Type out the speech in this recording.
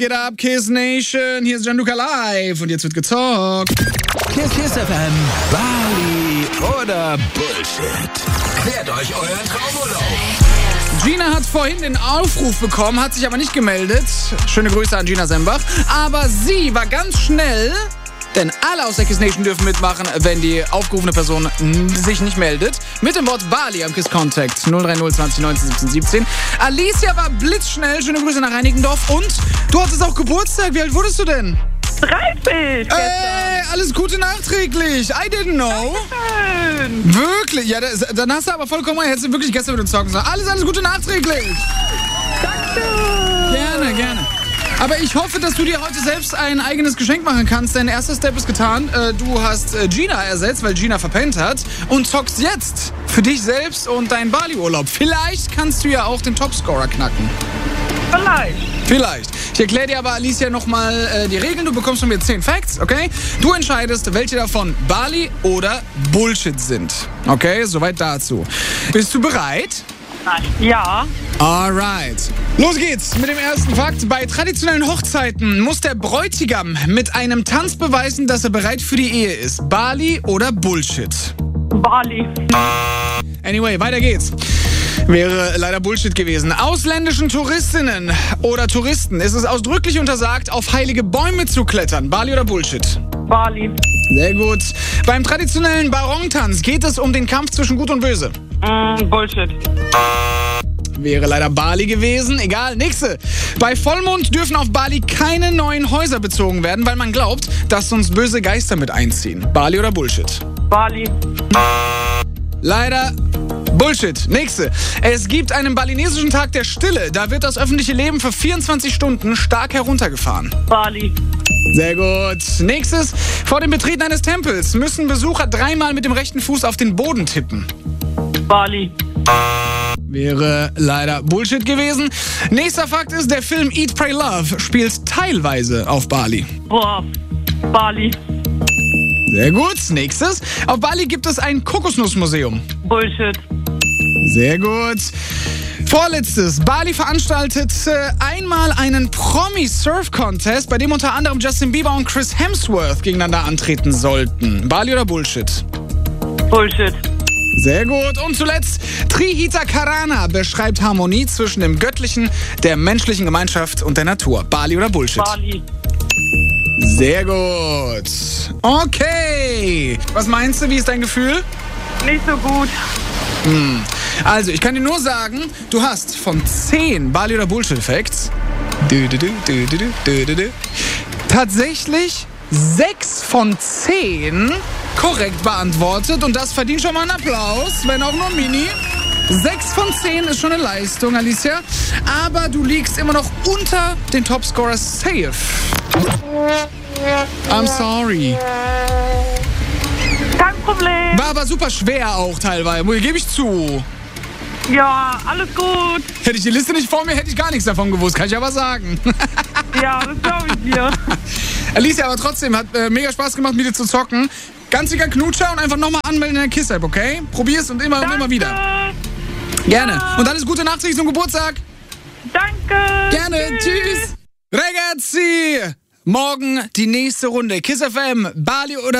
Geht ab, Kiss Nation, hier ist Gianluca live und jetzt wird gezockt. Kiss FM, Bali oder Bullshit? Klärt euch euren Traumurlaub. Gina hat vorhin den Aufruf bekommen, hat sich aber nicht gemeldet. Schöne Grüße an Gina Sembach. Aber sie war ganz schnell, denn alle aus der Kiss Nation dürfen mitmachen, wenn die aufgerufene Person sich nicht meldet. Mit dem Wort Bali am Kiss Contact 030 20 19 17 17. Alicia war blitzschnell, schöne Grüße nach Reinickendorf. Und du hattest auch Geburtstag, wie alt wurdest du denn? 30! Alles Gute nachträglich. I didn't know. Dankeschön. Wirklich? Ja, dann hast du aber vollkommen recht. Hättest du wirklich gestern mit uns zocken sollen. Alles Gute nachträglich. Danke. Gerne. Aber ich hoffe, dass du dir heute selbst ein eigenes Geschenk machen kannst. Dein erster Step ist getan. Du hast Gina ersetzt, weil Gina verpennt hat. Und zockst jetzt für dich selbst und deinen Bali-Urlaub. Vielleicht kannst du ja auch den Topscorer knacken. Vielleicht. Ich erkläre dir aber, Alicia, nochmal die Regeln. Du bekommst von mir 10 Facts, okay? Du entscheidest, welche davon Bali oder Bullshit sind. Okay, soweit dazu. Bist du bereit? Ja. Alright. Los geht's mit dem ersten Fakt. Bei traditionellen Hochzeiten muss der Bräutigam mit einem Tanz beweisen, dass er bereit für die Ehe ist. Bali oder Bullshit? Bali. Anyway, weiter geht's. Wäre leider Bullshit gewesen. Ausländischen Touristinnen oder Touristen ist es ausdrücklich untersagt, auf heilige Bäume zu klettern. Bali oder Bullshit? Bali. Sehr gut. Beim traditionellen Barong-Tanz geht es um den Kampf zwischen Gut und Böse. Bullshit. Wäre leider Bali gewesen. Egal, nächste. Bei Vollmond dürfen auf Bali keine neuen Häuser bezogen werden, weil man glaubt, dass sonst böse Geister mit einziehen. Bali oder Bullshit? Bali. Leider Bullshit. Nächste. Es gibt einen balinesischen Tag der Stille. Da wird das öffentliche Leben für 24 Stunden stark heruntergefahren. Bali. Sehr gut. Nächstes. Vor dem Betreten eines Tempels müssen Besucher 3-mal mit dem rechten Fuß auf den Boden tippen. Bali. Wäre leider Bullshit gewesen. Nächster Fakt ist, der Film Eat, Pray, Love spielt teilweise auf Bali. Bali. Sehr gut. Nächstes. Auf Bali gibt es ein Kokosnussmuseum. Bullshit. Sehr gut. Vorletztes. Bali veranstaltet einmal einen Promi-Surf-Contest, bei dem unter anderem Justin Bieber und Chris Hemsworth gegeneinander antreten sollten. Bali oder Bullshit? Bullshit. Sehr gut. Und zuletzt, Trihita Karana beschreibt Harmonie zwischen dem Göttlichen, der menschlichen Gemeinschaft und der Natur. Bali oder Bullshit? Bali. Sehr gut. Okay. Was meinst du, wie ist dein Gefühl? Nicht so gut. Also, ich kann dir nur sagen, du hast von 10 Bali oder Bullshit-Facts tatsächlich 6 von 10 korrekt beantwortet. Und das verdient schon mal einen Applaus, wenn auch nur mini. 6 von 10 ist schon eine Leistung, Alicia. Aber du liegst immer noch unter den Topscorers safe. I'm sorry. Kein Problem. War aber super schwer auch teilweise, gebe ich zu. Ja, alles gut. Hätte ich die Liste nicht vor mir, hätte ich gar nichts davon gewusst, kann ich aber sagen. Ja, das glaube ich dir. Alicia, aber trotzdem, hat mega Spaß gemacht, mit dir zu zocken. Ganz dicker Knutscher und einfach nochmal anmelden in der Kiss-App, okay? Probier's und immer und immer wieder. Gerne. Ja. Und alles Gute nachträglich zum Geburtstag. Danke. Gerne. Tschüss. Ragazzi. Morgen die nächste Runde. Kiss FM, Bali oder